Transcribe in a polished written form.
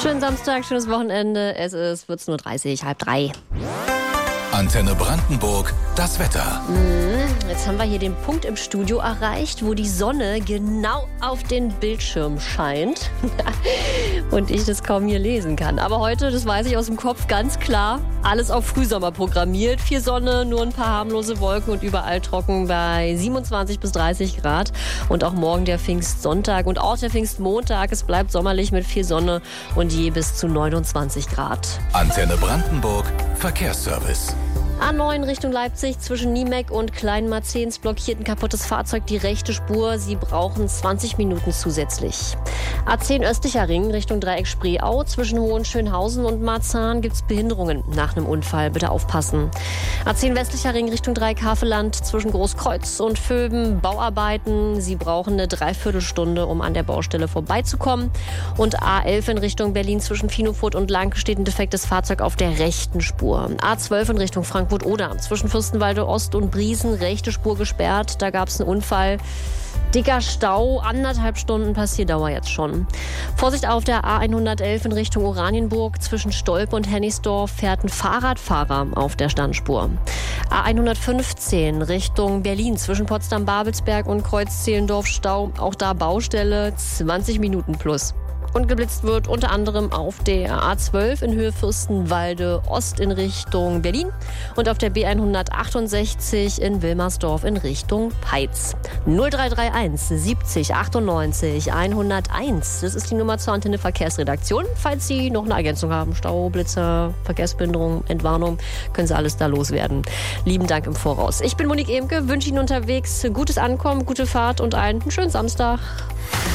Schönen Samstag, schönes Wochenende. Es ist 14.30 Uhr, 14:30. Antenne Brandenburg, das Wetter. Jetzt haben wir hier den Punkt im Studio erreicht, wo die Sonne genau auf den Bildschirm scheint und ich das kaum hier lesen kann. Aber heute, das weiß ich aus dem Kopf ganz klar, alles auf Frühsommer programmiert. Viel Sonne, nur ein paar harmlose Wolken und überall trocken bei 27 bis 30 Grad. Und auch morgen der Pfingstsonntag und auch der Pfingstmontag. Es bleibt sommerlich mit viel Sonne und je bis zu 29 Grad. Antenne Brandenburg, Verkehrsservice. A9 Richtung Leipzig zwischen Niemek und Kleinmarzens blockiert ein kaputtes Fahrzeug die rechte Spur. Sie brauchen 20 Minuten zusätzlich. A10 östlicher Ring Richtung Dreieck Spreeau zwischen Hohenschönhausen und Marzahn gibt's Behinderungen nach einem Unfall. Bitte aufpassen. A10 westlicher Ring Richtung Dreieck Havelland zwischen Großkreuz und Vöben Bauarbeiten. Sie brauchen eine Dreiviertelstunde, um an der Baustelle vorbeizukommen. Und A11 in Richtung Berlin zwischen Finofurt und Lang steht ein defektes Fahrzeug auf der rechten Spur. A12 in Richtung Frankfurt-Oder zwischen Fürstenwalde Ost und Briesen, rechte Spur gesperrt. Da gab es einen Unfall. Dicker Stau, 1,5 Stunden Passierdauer jetzt schon. Vorsicht auf der A111 in Richtung Oranienburg. Zwischen Stolpe und Hennigsdorf fährt ein Fahrradfahrer auf der Standspur. A115 Richtung Berlin zwischen Potsdam-Babelsberg und Kreuz-Zehlendorf Stau. Auch da Baustelle, 20 Minuten plus. Und geblitzt wird unter anderem auf der A12 in Höhe Fürstenwalde Ost in Richtung Berlin und auf der B168 in Wilmersdorf in Richtung Peitz. 0331 70 98 101. Das ist die Nummer zur Antenne Verkehrsredaktion. Falls Sie noch eine Ergänzung haben, Stau, Blitzer, Verkehrsbehinderung, Entwarnung, können Sie alles da loswerden. Lieben Dank im Voraus. Ich bin Monique Emke, wünsche Ihnen unterwegs gutes Ankommen, gute Fahrt und einen schönen Samstag.